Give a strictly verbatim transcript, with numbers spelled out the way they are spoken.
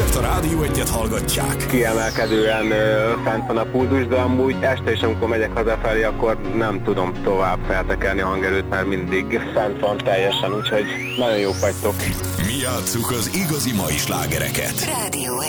Ezért a Rádió Egyet hallgatják. Kiemelkedően ö, fent van a pulzus, de amúgy este is, amikor megyek hazafelé, akkor nem tudom tovább feltekerni a hangerőt, mert mindig fent van teljesen, úgyhogy nagyon jók vagytok. Mi játsszuk az igazi mai slágereket. Rádió